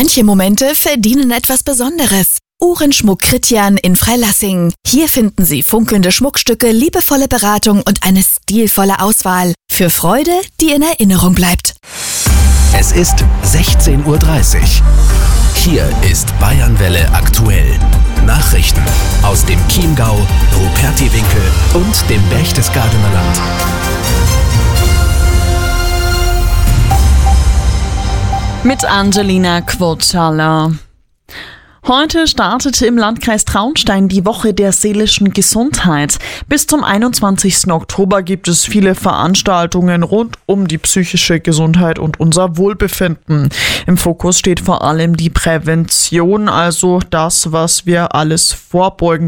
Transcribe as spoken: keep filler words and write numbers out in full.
Manche Momente verdienen etwas Besonderes. Uhrenschmuck Kritjan in Freilassing. Hier finden Sie funkelnde Schmuckstücke, liebevolle Beratung und eine stilvolle Auswahl. Für Freude, die in Erinnerung bleibt. Es ist sechzehn Uhr dreißig. Hier ist Bayernwelle aktuell. Nachrichten aus dem Chiemgau, Rupertiwinkel und dem Berchtesgadener Land. Mit Angelina Quotschala. Heute startete im Landkreis Traunstein die Woche der seelischen Gesundheit. Bis zum einundzwanzigsten Oktober gibt es viele Veranstaltungen rund um die psychische Gesundheit und unser Wohlbefinden. Im Fokus steht vor allem die Prävention, also das, was wir alles vorbeugen